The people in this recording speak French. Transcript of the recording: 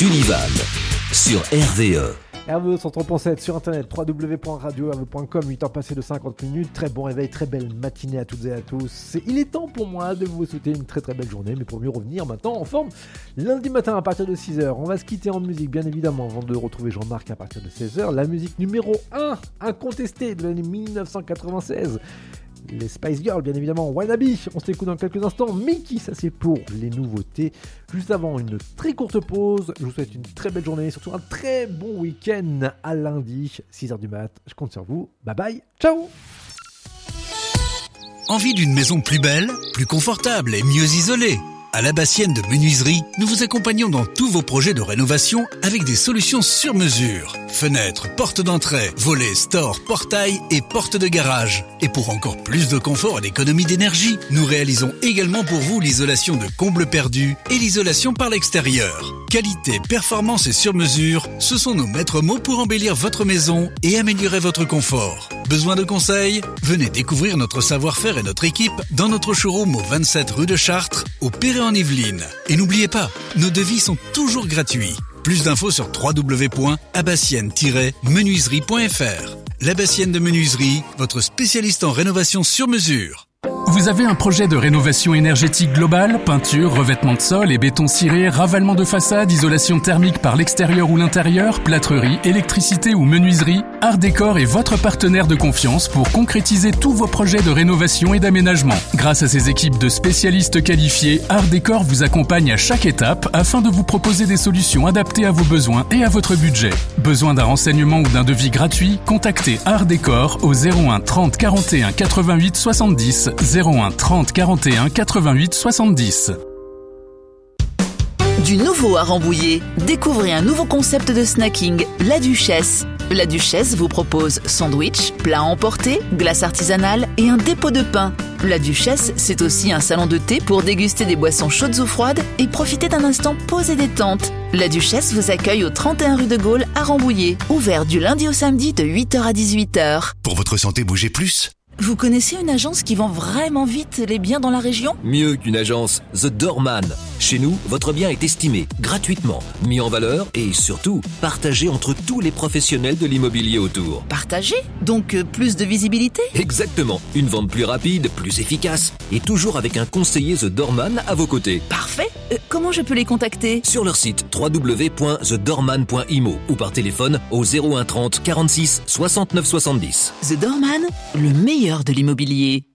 Sullivan sur RVE. RVE 103.7 sur internet, www.radio-rve.com, 8h passées de 50 minutes. Très bon réveil, très belle matinée à toutes et à tous. Il est temps pour moi de vous souhaiter une très très belle journée, mais pour mieux revenir maintenant en forme lundi matin à partir de 6h. On va se quitter en musique bien évidemment avant de retrouver Jean-Marc à partir de 16h. La musique numéro 1 incontestée de l'année 1996. Les Spice Girls, bien évidemment, Wannabe, on s'écoute dans quelques instants. Mickey, ça c'est pour les nouveautés. Juste avant une très courte pause, je vous souhaite une très belle journée, surtout un très bon week-end à lundi, 6h du mat. Je compte sur vous. Bye bye, ciao. Envie d'une maison plus belle, plus confortable et mieux isolée? À l'Abassienne de Menuiserie, nous vous accompagnons dans tous vos projets de rénovation avec des solutions sur mesure. Fenêtres, portes d'entrée, volets, stores, portails et portes de garage. Et pour encore plus de confort et d'économie d'énergie, nous réalisons également pour vous l'isolation de combles perdus et l'isolation par l'extérieur. Qualité, performance et sur mesure, ce sont nos maîtres mots pour embellir votre maison et améliorer votre confort. Besoin de conseils? Venez découvrir notre savoir-faire et notre équipe dans notre showroom au 27 rue de Chartres, au Perret-en-Yvelines. Et n'oubliez pas, nos devis sont toujours gratuits. Plus d'infos sur www.abassienne-menuiserie.fr. L'Abassienne de Menuiserie, votre spécialiste en rénovation sur mesure. Vous avez un projet de rénovation énergétique globale, peinture, revêtement de sol et béton ciré, ravalement de façade, isolation thermique par l'extérieur ou l'intérieur, plâtrerie, électricité ou menuiserie? Art Décor est votre partenaire de confiance pour concrétiser tous vos projets de rénovation et d'aménagement. Grâce à ses équipes de spécialistes qualifiés, Art Décor vous accompagne à chaque étape afin de vous proposer des solutions adaptées à vos besoins et à votre budget. Besoin d'un renseignement ou d'un devis gratuit? Contactez Art Décor au 01 30 41 88 70 01 30 41 88 70. Du nouveau à Rambouillet, découvrez un nouveau concept de snacking, La Duchesse. La Duchesse vous propose sandwich, plats emportés, glace artisanale et un dépôt de pain. La Duchesse, c'est aussi un salon de thé pour déguster des boissons chaudes ou froides et profiter d'un instant pause et détente. La Duchesse vous accueille au 31 rue de Gaulle à Rambouillet, ouvert du lundi au samedi de 8h à 18h. Pour votre santé, bougez plus. Vous connaissez une agence qui vend vraiment vite les biens dans la région? Mieux qu'une agence, The Doorman. Chez nous, votre bien est estimé, gratuitement, mis en valeur et surtout partagé entre tous les professionnels de l'immobilier autour. Partagé? Donc plus de visibilité? Exactement. Une vente plus rapide, plus efficace et toujours avec un conseiller The Doorman à vos côtés. Parfait. Comment je peux les contacter? Sur leur site www.thedoorman.imo ou par téléphone au 01 30 46 69 70. The Doorman, le meilleur de l'immobilier.